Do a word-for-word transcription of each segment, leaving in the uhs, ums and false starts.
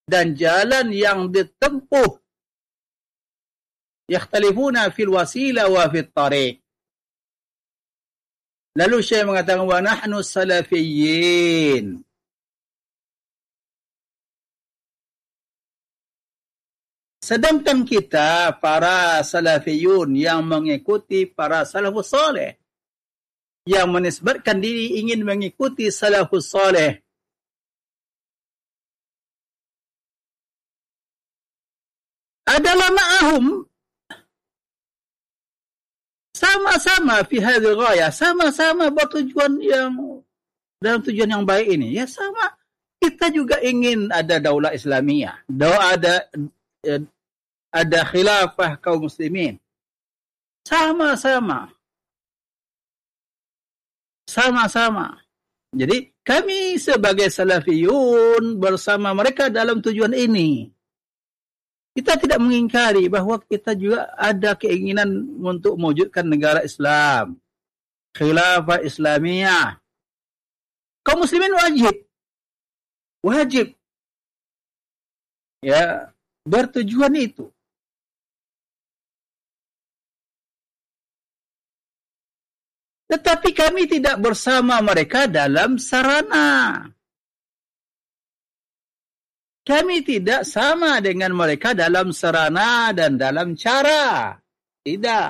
dan jalan yang ditempuh. Yakhtalifuna fil wasila wa fit tariq. Lalu Syekh mengatakan wa nahnu salafiyyin. Sedangkan kita para salafiyun yang mengikuti para salafus saleh, yang menisbatkan diri ingin mengikuti salafus saleh, adalah ma'ahum, sama-sama fi hadhil ghayah, sama-sama bertujuan yang dalam tujuan yang baik ini. Ya sama, kita juga ingin ada daulah Islamiyah, ada ada khilafah kaum muslimin. Sama-sama. Sama-sama. Jadi kami sebagai salafiyun bersama mereka dalam tujuan ini. Kita tidak mengingkari bahwa kita juga ada keinginan untuk mewujudkan negara Islam. Khilafah Islamiyah. Kaum muslimin wajib. Wajib. Ya, bertujuan itu. Tetapi kami tidak bersama mereka dalam sarana. Kami tidak sama dengan mereka dalam sarana dan dalam cara. Tidak.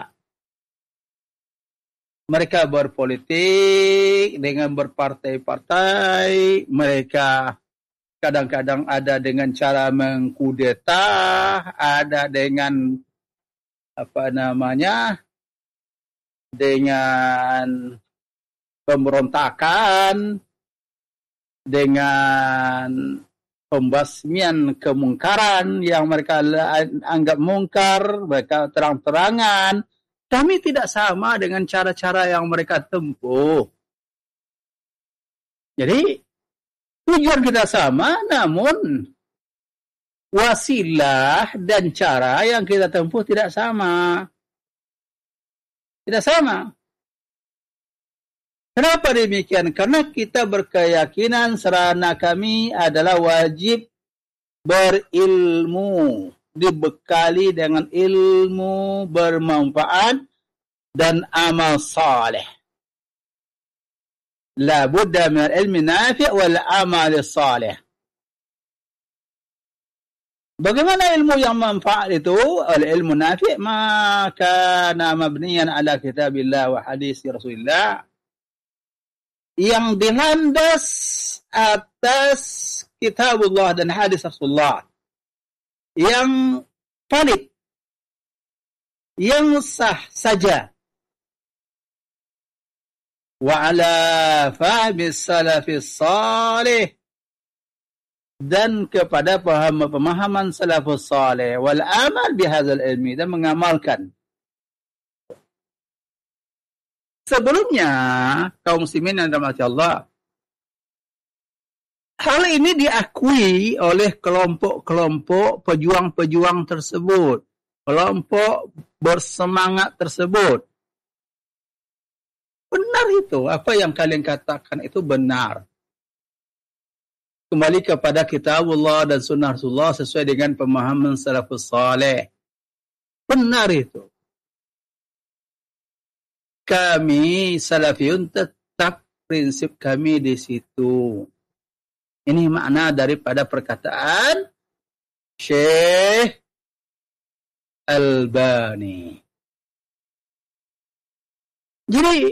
Mereka berpolitik dengan berpartai-partai. Mereka kadang-kadang ada dengan cara mengkudeta, ada dengan apa namanya, dengan pemberontakan, dengan pembasmian kemungkaran yang mereka anggap mungkar, mereka terang-terangan. Kami tidak sama dengan cara-cara yang mereka tempuh. Jadi, tujuan kita sama, namun wasilah dan cara yang kita tempuh tidak sama. Tidak sama. Kenapa demikian? Karena kita berkeyakinan sarana kami adalah wajib berilmu, dibekali dengan ilmu bermanfaat dan amal saleh. La budda min al-ilmi nafi' wal amal saleh. Bagaimana ilmu yang manfaat itu? Al-ilmu nafi' ma kana mabniyan ala kitabillah wa hadis Rasulullah, yang dilandas atas kitabullah dan hadis Rasulullah, yang valid, yang sah saja. Wa ala fahmi salafis salih, dan kepada pemahaman salafus salih, wal amal bihadzal ilmi, dan mengamalkan. Sebelumnya, kaum muslimin yang dirahmati Allah, hal ini diakui oleh kelompok-kelompok pejuang-pejuang tersebut, kelompok bersemangat tersebut. Benar itu, apa yang kalian katakan itu benar. Kembali kepada kitabullah dan sunnah Rasulullah sesuai dengan pemahaman salafus salih. Benar itu. Kami salafiyun tetap prinsip kami di situ. Ini makna daripada perkataan Syekh Albani. Jadi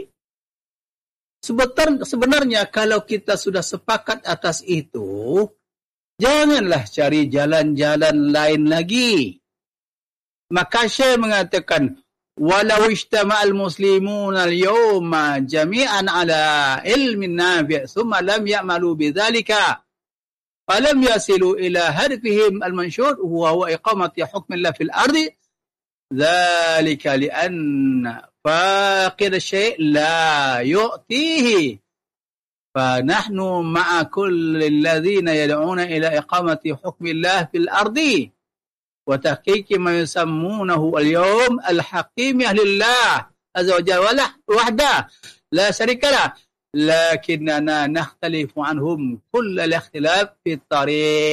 sebenarnya kalau kita sudah sepakat atas itu, janganlah cari jalan-jalan lain lagi. Maka Syekh mengatakan, walau ijtama'al muslimuna al-yawma jami'an ala ilmin nafi' thumma lam ya'malu bidzalika falam yasilu ila hadfihim al-manshur huwa huwa iqamati hukmillah fil ardi dzalika li'anna faqid asy-syai' la yu'tihi fa nahnu ma'a kulli alladhina yad'una ila iqamati hukmillah fil ardi وتحقيق ما يسمونه اليوم الحقيمية لله عز وجل وحده لا شريك له لكننا نختلف عنهم كل الاختلاف في الطريق